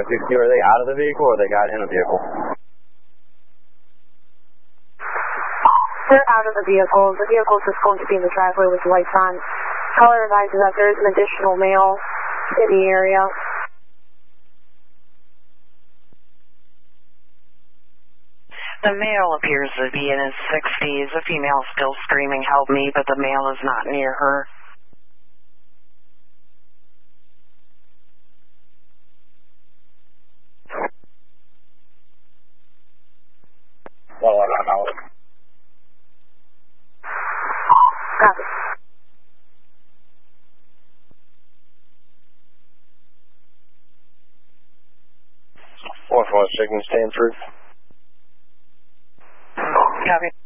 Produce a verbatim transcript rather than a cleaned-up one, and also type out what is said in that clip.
five six two, are they out of the vehicle or they got in the vehicle? They're out of the vehicle. The vehicle is just going to be in the driveway with the lights on. Caller advises that there is an additional male in the area. The male appears to be in his sixties. The female is still screaming, "Help me," but the male is not near her. Well, I'm out. Copy. One for one, checking Stanford. Copy.